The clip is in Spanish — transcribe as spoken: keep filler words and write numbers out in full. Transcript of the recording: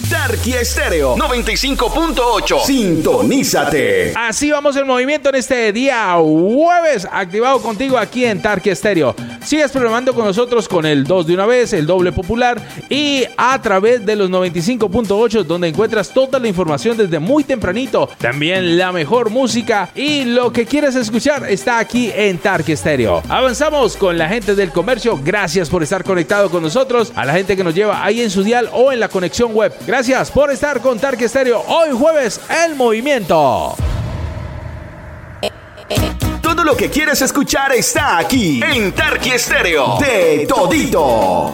Tarqui Estéreo noventa y cinco punto ocho. Sintonízate. Así vamos el movimiento en este día jueves, activado contigo aquí en Tarqui Estéreo. Sigues programando con nosotros con el dos de una vez, el doble popular y a través de los noventa y cinco punto ocho, donde encuentras toda la información desde muy tempranito. También la mejor música y lo que quieres escuchar está aquí en Tarqui Estéreo. Avanzamos con la gente del comercio. Gracias por estar conectado con nosotros. A la gente que nos lleva ahí en su dial o en la conexión web. Gracias por estar con Tarqui Estéreo. Hoy jueves, el movimiento. Todo lo que quieres escuchar está aquí en Tarqui Estéreo. De todito.